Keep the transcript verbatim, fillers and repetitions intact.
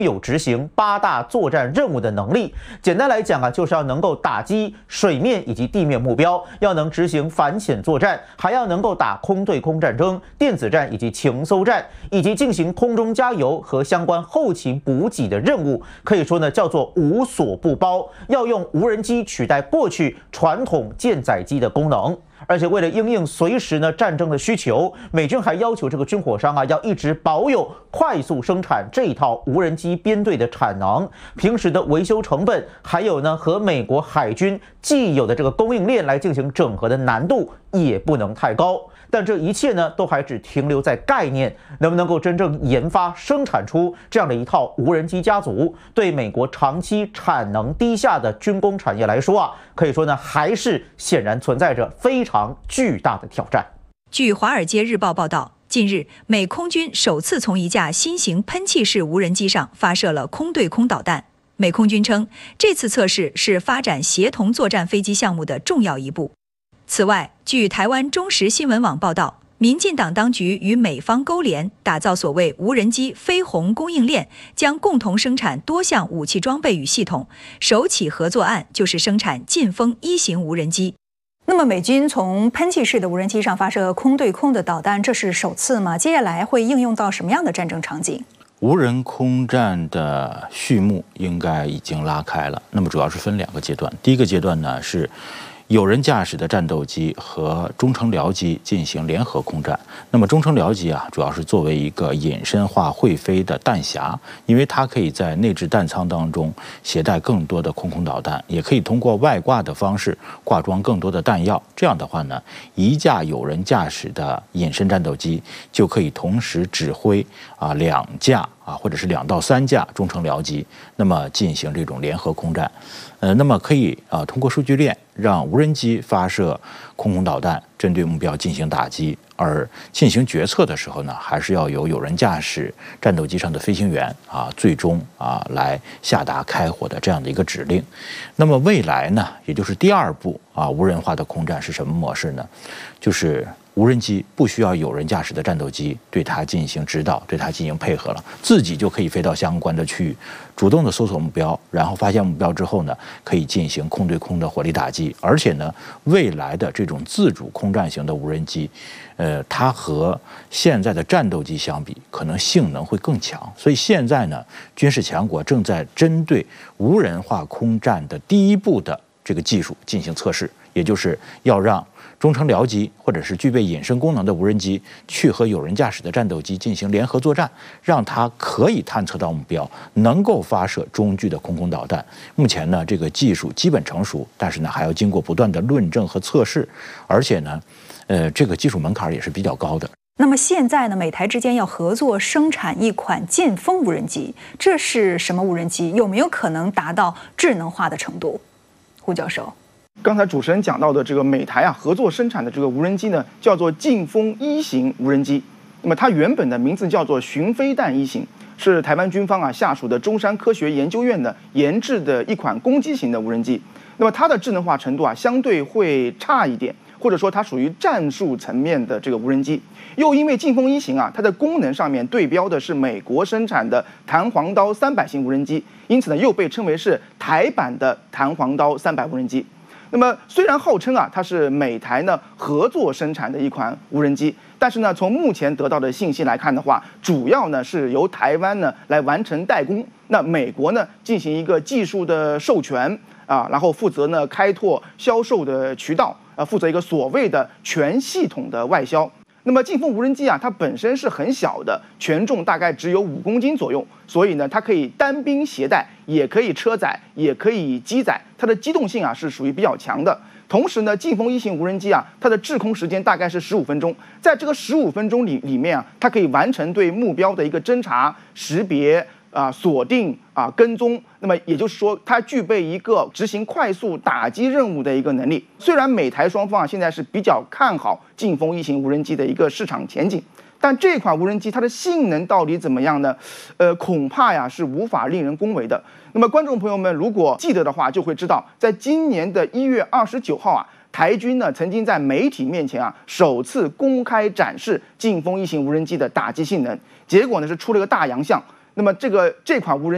有执行八大作战任务的能力。简单来讲啊，就是要能够打击水面以及地面目标，要能执行反潜作战，还要能够打空对空战争、电子战以及情搜战，以及进行空中加油和相关后勤补给的任务。可以说呢，叫做无所不包，要用无人机取代过去传统舰载机的功能。而且为了因应随时呢战争的需求，美军还要求这个军火商啊要一直保有快速生产这一套无人机编队的产能，平时的维修成本，还有呢和美国海军既有的这个供应链来进行整合的难度也不能太高。但这一切呢，都还只停留在概念，能不能够真正研发生产出这样的一套无人机家族，对美国长期产能低下的军工产业来说啊，可以说呢，还是显然存在着非常巨大的挑战。 据《华尔街日报》报道，近日，美空军首次从一架新型喷气式无人机上发射了空对空导弹。美空军称，这次测试是发展协同作战飞机项目的重要一步。此外，据台湾中时新闻网报道，民进党当局与美方勾连，打造所谓无人机飞鸿供应链，将共同生产多项武器装备与系统。首起合作案就是生产劲风一型无人机。 那么，美军从喷气式的无人机上发射空对空的导弹，这是首次吗？接下来会应用到什么样的战争场景？ 无人空战的序幕应该已经拉开了。那么，主要是分两个阶段。第一个阶段呢是有人驾驶的战斗机和中程僚机进行联合空战。那么中程僚机啊，主要是作为一个隐身化会飞的弹匣，因为它可以在内置弹舱当中携带更多的空空导弹，也可以通过外挂的方式挂装更多的弹药。这样的话呢，一架有人驾驶的隐身战斗机就可以同时指挥啊两架啊或者是两到三架中程僚机，那么进行这种联合空战。呃，那么可以啊通过数据链让无人机发射空空导弹，针对目标进行打击，而进行决策的时候呢，还是要由有人驾驶战斗机上的飞行员啊，最终啊来下达开火的这样的一个指令。那么未来呢，也就是第二步啊，无人化的空战是什么模式呢？就是无人机不需要有人驾驶的战斗机对它进行指导，对它进行配合了，自己就可以飞到相关的区域，主动的搜索目标，然后发现目标之后呢，可以进行空对空的火力打击。而且呢，未来的这种自主空战型的无人机，呃，它和现在的战斗机相比，可能性能会更强。所以现在呢，军事强国正在针对无人化空战的第一步的这个技术进行测试，也就是要让中程僚机或者是具备隐身功能的无人机去和有人驾驶的战斗机进行联合作战，让它可以探测到目标，能够发射中距的空空导弹。目前呢，这个技术基本成熟，但是呢，还要经过不断的论证和测试，而且呢，呃，这个技术门槛也是比较高的。 那么现在呢，美台之间要合作生产一款劲风无人机，这是什么无人机？有没有可能达到智能化的程度？胡教授。 刚才主持人讲到的这个美台啊合作生产的这个无人机呢，叫做劲风一型无人机。那么它原本的名字叫做巡飞弹一型，是台湾军方啊下属的中山科学研究院呢研制的一款攻击型的无人机。那么它的智能化程度啊相对会差一点，或者说它属于战术层面的这个无人机。又因为劲风一型啊，它的功能上面对标的是美国生产的弹簧刀三百型无人机，因此呢又被称为是台版的弹簧刀三百无人机。那么虽然号称啊它是美台呢合作生产的一款无人机，但是呢从目前得到的信息来看的话，主要呢是由台湾呢来完成代工，那美国呢进行一个技术的授权啊，然后负责呢开拓销售的渠道啊，负责一个所谓的全系统的外销。那么劲风无人机啊，它本身是很小的，权重大概只有五公斤左右，所以呢，它可以单兵携带，也可以车载，也可以机载，它的机动性啊是属于比较强的。同时呢，劲风一型无人机啊，它的滞空时间大概是十五分钟，在这个十五分钟里里面啊，它可以完成对目标的一个侦查、识别。啊，锁定啊，跟踪，那么也就是说，它具备一个执行快速打击任务的一个能力。虽然美台双方啊现在是比较看好劲风一型无人机的一个市场前景，但这款无人机它的性能到底怎么样呢？呃，恐怕呀是无法令人恭维的。那么，观众朋友们如果记得的话，就会知道，在今年的一月二十九号啊，台军呢曾经在媒体面前啊首次公开展示劲风一型无人机的打击性能，结果呢是出了个大洋相。那么这个这款无人